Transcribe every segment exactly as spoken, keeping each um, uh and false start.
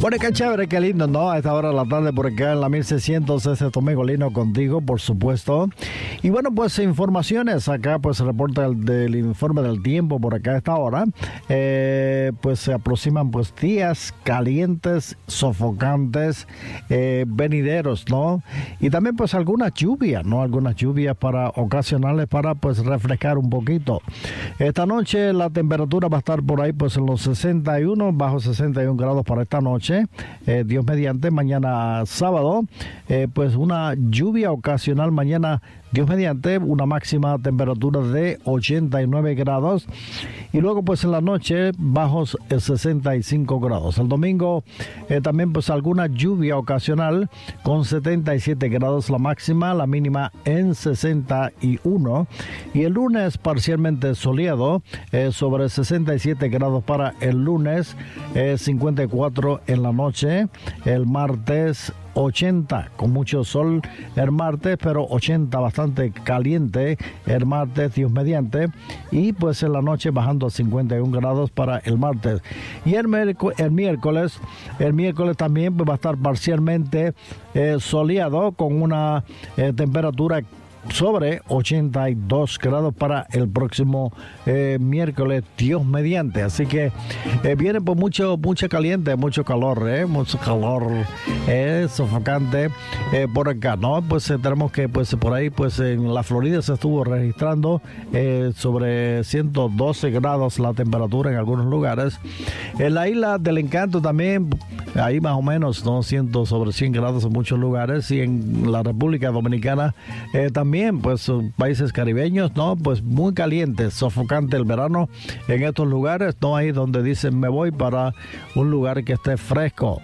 Bueno, qué chévere, qué lindo, ¿no? A esta hora de la tarde por acá en la mil seiscientos, ese Domingo Lino contigo, por supuesto. Y bueno, pues informaciones, acá pues se reporta el, del informe del tiempo por acá a esta hora. Eh, pues se aproximan pues días calientes, sofocantes, eh, venideros, ¿no? Y también pues algunas lluvias, ¿no? Algunas lluvias para ocasionales para pues refrescar un poquito. Esta noche la temperatura va a estar por ahí pues en los sesenta y uno, bajo sesenta y uno grados para esta noche. Eh, Dios mediante, mañana sábado, eh, pues una lluvia ocasional mañana, Dios mediante, una máxima temperatura de ochenta y nueve grados y luego pues en la noche bajos eh, sesenta y cinco grados. El domingo eh, también pues alguna lluvia ocasional con setenta y siete grados la máxima, la mínima en sesenta y uno, y el lunes parcialmente soleado, eh, sobre sesenta y siete grados para el lunes, eh, cincuenta y cuatro en la noche, el martes ochenta, con mucho sol el martes, pero ochenta bastante caliente el martes, Dios mediante, y pues en la noche bajando a cincuenta y uno grados para el martes. Y el, el miércoles, el miércoles también pues va a estar parcialmente eh, soleado con una eh, temperatura sobre ochenta y dos grados para el próximo eh, miércoles, Dios mediante. Así que eh, viene por mucho, mucho caliente, mucho calor, eh, mucho calor, eh, sofocante eh, por acá, ¿no? Pues eh, tenemos que, pues por ahí, pues en la Florida se estuvo registrando eh, sobre ciento doce grados la temperatura en algunos lugares. En la isla del Encanto también, ahí más o menos, ¿no? cien sobre cien grados en muchos lugares, y en la República Dominicana eh, también. También, pues, países caribeños, ¿no? Pues muy caliente, sofocante el verano en estos lugares, ¿no? Ahí donde dicen, me voy para un lugar que esté fresco.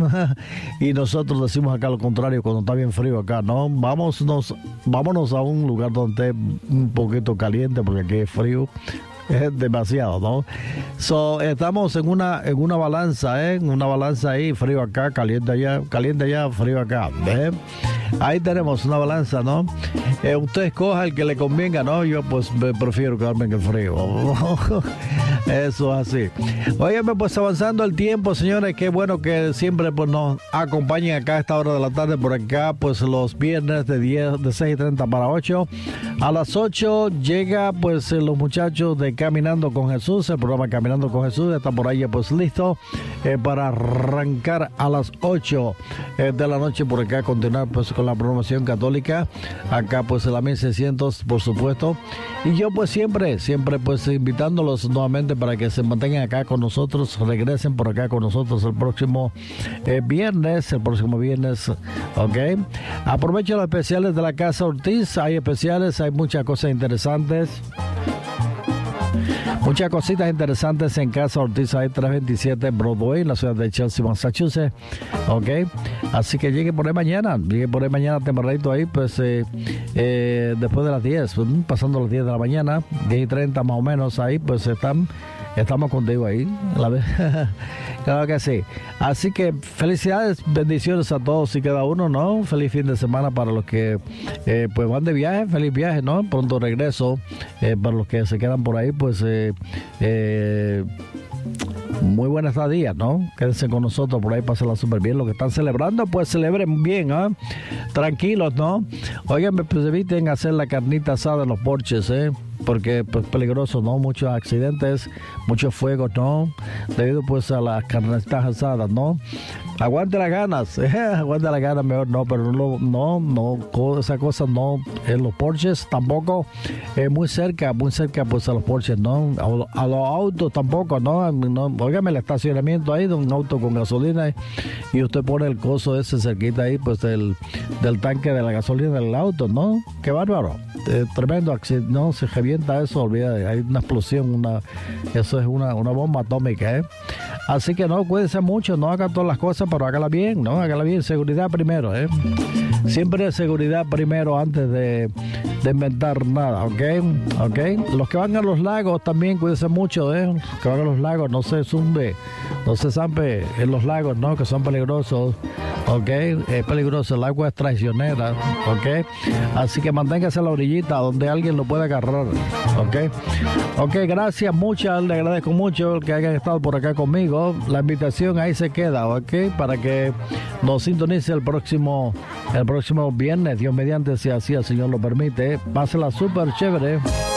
Y nosotros decimos acá lo contrario, cuando está bien frío acá, ¿no? Vámonos, vámonos a un lugar donde esté un poquito caliente, porque aquí es frío. Es demasiado, ¿no? So, estamos en una en una balanza, ¿eh? En una balanza ahí, frío acá, caliente allá, caliente allá, frío acá, ¿eh? Ahí tenemos una balanza, ¿no? Eh, usted escoja el que le convenga, ¿no? Yo pues me prefiero quedarme en el frío. Eso es así. Óyeme, pues avanzando el tiempo, señores, qué bueno que siempre pues nos acompañen acá a esta hora de la tarde por acá, pues los viernes de diez, de seis y treinta para ocho. A las ocho llega pues los muchachos de Caminando con Jesús, el programa Caminando con Jesús está por ahí ya pues listo eh, para arrancar a las ocho eh, de la noche por acá, continuar pues con la programación católica, acá pues en la mil seiscientos por supuesto, y yo pues siempre, siempre pues invitándolos nuevamente para que se mantengan acá con nosotros, regresen por acá con nosotros el próximo eh, viernes, el próximo viernes, ok. Aprovecho los especiales de la Casa Ortiz, hay especiales, hay muchas cosas interesantes. Muchas cositas interesantes en Casa Ortiz, hay trescientos veintisiete Broadway, en la ciudad de Chelsea, Massachusetts, ok, así que llegue por ahí mañana, llegue por ahí mañana tempranito ahí, pues eh, eh, después de las diez, pasando las diez de la mañana, diez y treinta más o menos ahí, pues están, estamos contigo ahí, la vez. Claro que sí. Así que felicidades, bendiciones a todos y cada uno, ¿no? Feliz fin de semana para los que eh, pues van de viaje, feliz viaje, ¿no? Pronto regreso. Eh, para los que se quedan por ahí, pues eh, eh, muy buena estadía, ¿no? Quédense con nosotros por ahí, pásenla súper bien. Los que están celebrando, pues celebren bien, ¿eh? Tranquilos, ¿no? Oigan, pues eviten hacer la carnita asada en los porches, ¿eh? Porque pues peligroso, ¿no? Muchos accidentes, muchos fuegos, ¿no? Debido pues a las carnitas asadas, ¿no? Aguante las ganas, eh, aguante las ganas mejor, no, pero no, no, no, esa cosa no, en los porches tampoco, eh, muy cerca, muy cerca pues a los porches, ¿no? A, a los autos tampoco, ¿no? no Óigame, el estacionamiento ahí de un auto con gasolina y, y usted pone el coso ese cerquita ahí, pues del, del tanque de la gasolina del auto, ¿no? Qué bárbaro, eh, tremendo accidente, no, se revienta eso, olvida, hay una explosión, una, eso es una, una bomba atómica, ¿eh? Así que no, cuídense mucho, no hagan todas las cosas, pero hágala bien, ¿no? Hágala bien, seguridad primero, ¿eh? Siempre seguridad primero antes de, de inventar nada, ¿ok? ¿Ok? Los que van a los lagos también, cuídense mucho, ¿eh? Los que van a los lagos, no se zumbe, no se zampe en los lagos, ¿no? Que son peligrosos, ¿ok? Es peligroso, el agua es traicionera, ¿ok? Así que manténgase a la orillita donde alguien lo pueda agarrar, ¿ok? Ok, gracias, muchas, le agradezco mucho que hayan estado por acá conmigo. La invitación ahí se queda, ¿ok? Para que nos sintonice el próximo, el próximo viernes, Dios mediante, si así el Señor lo permite. Pásela súper chévere.